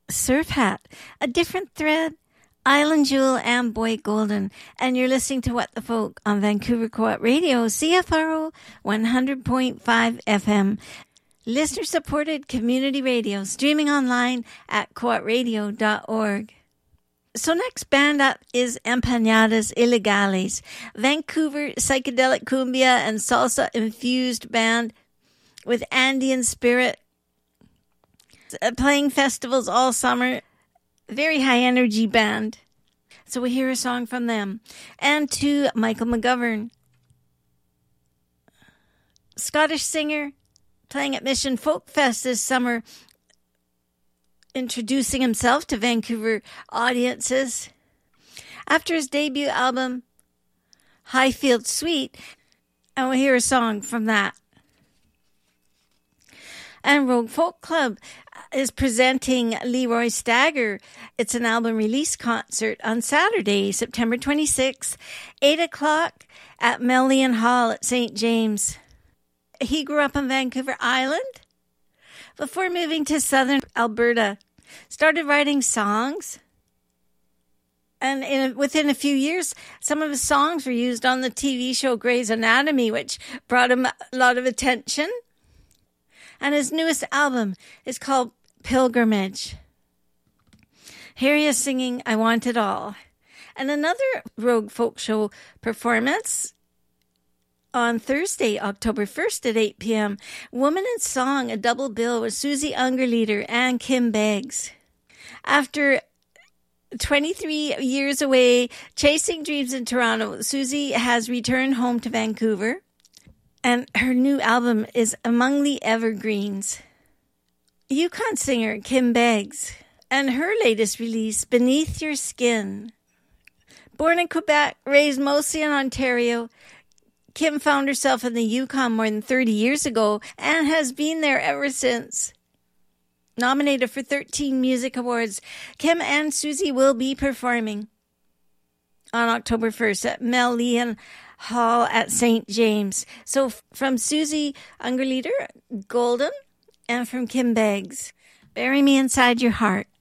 Surf Hat, A Different Thread, Island Jewel, and Boy Golden. And you're listening to What the Folk on Vancouver Co-op Radio, CFRO 100.5 FM. Listener-supported community radio, streaming online at co-opradio.org. So next band up is Empanadas Ilegales, Vancouver psychedelic cumbia and salsa-infused band with Andean spirit, playing festivals all summer. Very high-energy band. So we hear a song from them. And to Michael McGovern, Scottish singer, playing at Mission Folk Fest this summer, introducing himself to Vancouver audiences. After his debut album, Highfield Suite, and we'll hear a song from that. And Rogue Folk Club is presenting Leroy Stagger. It's an album release concert on Saturday, September 26th, 8 o'clock at Melian Hall at St. James. He grew up on Vancouver Island before moving to southern Alberta. Started writing songs. And within a few years, some of his songs were used on the TV show Grey's Anatomy, which brought him a lot of attention. And his newest album is called Pilgrimage. Here he is singing I Want It All. And another Rogue Folk Show performance on Thursday, October 1st at 8 p.m. Woman in Song, a double bill with Susie Ungerleider and Kim Beggs. After 23 years away, chasing dreams in Toronto, Susie has returned home to Vancouver. And her new album is among the evergreens. Yukon singer Kim Beggs and her latest release, Beneath Your Skin. Born in Quebec, raised mostly in Ontario, Kim found herself in the Yukon more than 30 years ago and has been there ever since. Nominated for 13 music awards, Kim and Susie will be performing on October 1st at Melian Hall at St. James. So from Susie Ungerleider, Golden, and from Kim Beggs, Bury Me Inside Your Heart.